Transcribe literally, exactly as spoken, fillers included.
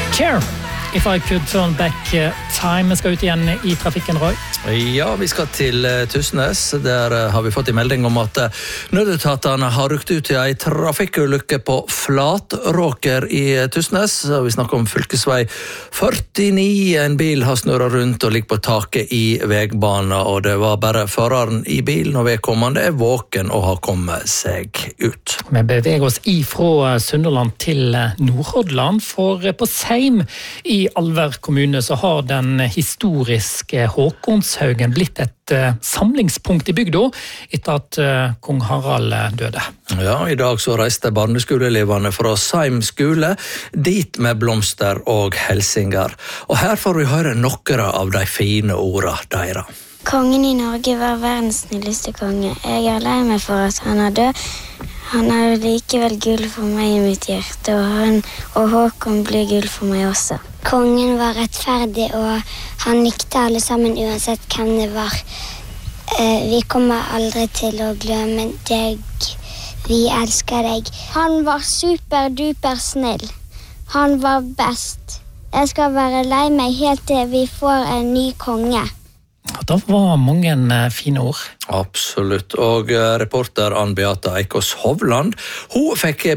Care, if I could turn back time. Vi skal ut igjen i trafikken, Roy. Ja, vi skal til Tysnes. Der har vi fått en melding om at nødetatene har rykt ut til en trafikkulykke på Flatråker i Tysnes. Vi snakker om fylkesvei førtini. En bil har snurret rundt og ligger på taket i vegbanen, og det var bare føreren i bilen og vedkommende er våken og har kommet seg ut. Vi beveger oss ifra Sunnhordland til Nordhordland, for på Seim i Alver kommune så har den historiske Håkonshaugen blitt et uh, samlingspunkt i bygda etter at uh, kong Harald døde. Ja, i dag så reiste barneskoleelevene fra Seim skole dit med blomster og helsinger. Og her får vi høre noen av de fine ordene deres. Kongen i Norge var verdens snilleste konge. Jeg er lei meg for at han er død. Han er likevel gull for meg i mitt hjerte, og, han, og Håkon blir gull for meg også. Kongen var rettferdig, og han likte alle sammen uansett hvem det var. Eh, vi kommer aldri til å glemme deg. Vi elsker deg. Han var superduper snill. Han var best. Jeg skal være lei meg helt til vi får en ny konge. Det var mange fine ord. Absolutt, og reporter Ann Beata Eikås Hovland, hun fikk